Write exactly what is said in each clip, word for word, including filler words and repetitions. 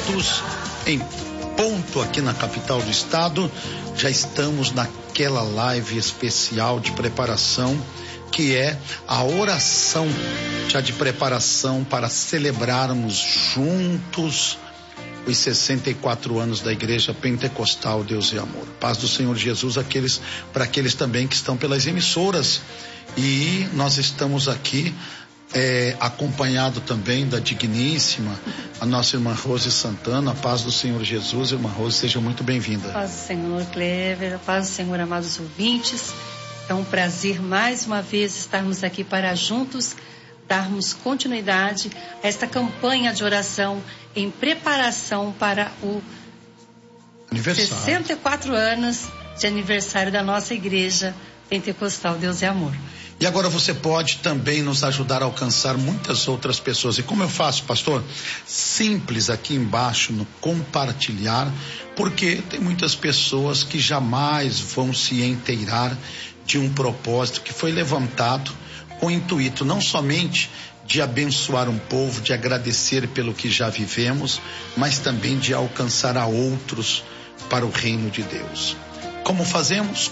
minutos em ponto aqui na capital do estado. Já estamos naquela live especial de preparação, que é a oração já de preparação para celebrarmos juntos os sessenta e quatro anos da Igreja Pentecostal Deus e Amor. Paz do Senhor Jesus aqueles, para aqueles também que estão pelas emissoras. E nós estamos aqui é, acompanhado também da digníssima, a nossa irmã Rose Santana. A paz do Senhor Jesus, irmã Rose, seja muito bem-vinda. Paz do Senhor, Clever, a paz do Senhor, amados ouvintes. É um prazer mais uma vez estarmos aqui para juntos darmos continuidade a esta campanha de oração em preparação para o sessenta e quatro anos de aniversário da nossa Igreja Pentecostal Deus e Amor. E agora você pode também nos ajudar a alcançar muitas outras pessoas. E como eu faço, pastor? Simples aqui embaixo no compartilhar, porque tem muitas pessoas que jamais vão se inteirar de um propósito que foi levantado com o intuito não somente de abençoar um povo, de agradecer pelo que já vivemos, mas também de alcançar a outros para o reino de Deus. Como fazemos?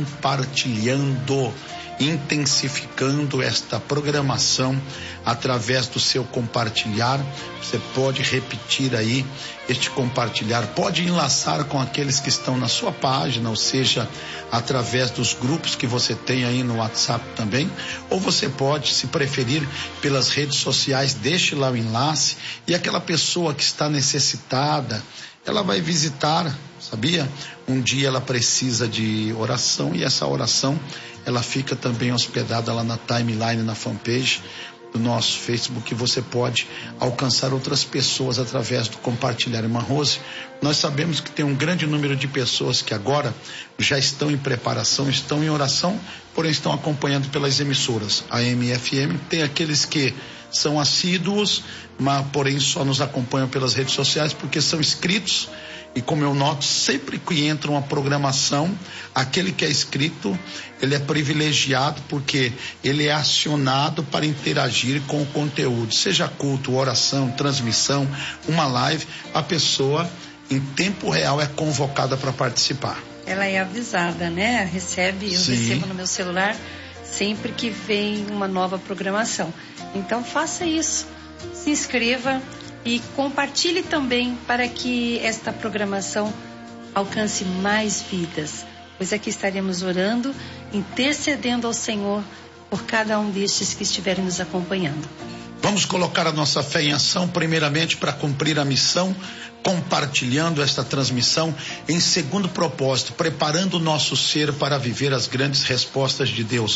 Compartilhando, intensificando esta programação através do seu compartilhar. Você pode repetir aí este compartilhar, pode enlaçar com aqueles que estão na sua página, ou seja, através dos grupos que você tem aí no WhatsApp também, ou você pode, se preferir, pelas redes sociais, deixe lá o enlace e aquela pessoa que está necessitada, ela vai visitar, sabia? Um dia ela precisa de oração e essa oração ela fica também hospedada lá na timeline, na fanpage do nosso Facebook, e você pode alcançar outras pessoas através do compartilhar. Irmã Rose, nós sabemos que tem um grande número de pessoas que agora já estão em preparação, estão em oração, porém estão acompanhando pelas emissoras. A M F M tem aqueles que são assíduos, mas porém só nos acompanham pelas redes sociais porque são inscritos. E como eu noto, sempre que entra uma programação, aquele que é inscrito, ele é privilegiado porque ele é acionado para interagir com o conteúdo, seja culto, oração, transmissão, uma live, a pessoa em tempo real é convocada para participar. Ela é avisada, né? Recebe, eu Sim. recebo no meu celular sempre que vem uma nova programação. Então faça isso, se inscreva e compartilhe também para que esta programação alcance mais vidas, pois aqui estaremos orando, intercedendo ao Senhor por cada um destes que estiverem nos acompanhando. Vamos colocar a nossa fé em ação, primeiramente para cumprir a missão, compartilhando esta transmissão. Em segundo propósito, preparando o nosso ser para viver as grandes respostas de Deus.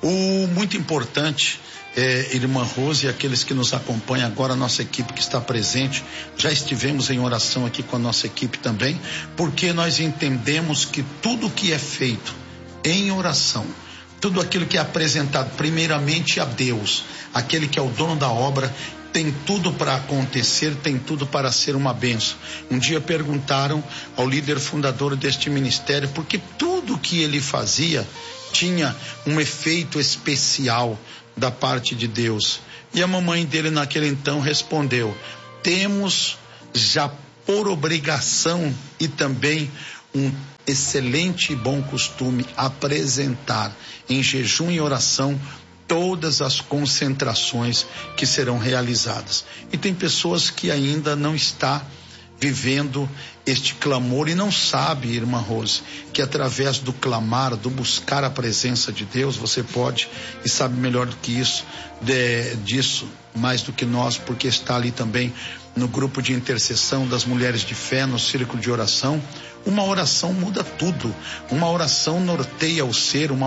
O muito importante, é, irmã Rose e aqueles que nos acompanham agora, a nossa equipe que está presente, já estivemos em oração aqui com a nossa equipe também, porque nós entendemos que tudo que é feito em oração, tudo aquilo que é apresentado primeiramente a Deus, aquele que é o dono da obra, tem tudo para acontecer, tem tudo para ser uma bênção. Um dia perguntaram ao líder fundador deste ministério por que tudo que ele fazia tinha um efeito especial da parte de Deus. E a mamãe dele naquele então respondeu: temos já por obrigação e também um excelente e bom costume apresentar em jejum e oração todas as concentrações que serão realizadas. E tem pessoas que ainda não está vivendo este clamor e não sabe, irmã Rose, que através do clamar, do buscar a presença de Deus, você pode, e sabe melhor do que isso, de, disso, mais do que nós, porque está ali também no grupo de intercessão das mulheres de fé, no círculo de oração. Uma oração muda tudo, uma oração norteia o ser, uma